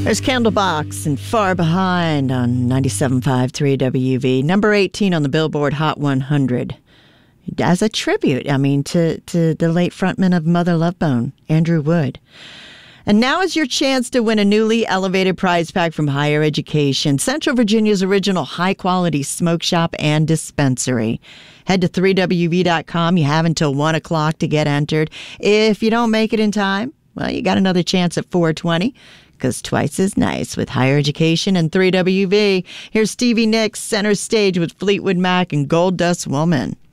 There's Candlebox and Far Behind on 97.5 3WV, number 18 on the Billboard Hot 100. As a tribute, to the late frontman of Mother Love Bone, Andrew Wood. And now is your chance to win a newly elevated prize pack from Higher Education, Central Virginia's original high-quality smoke shop and dispensary. Head to 3WV.com. You have until 1 o'clock to get entered. If you don't make it in time, well, you got another chance at 4:20. Because twice is nice with Higher Education and 3WV. Here's Stevie Nicks, center stage with Fleetwood Mac and Gold Dust Woman.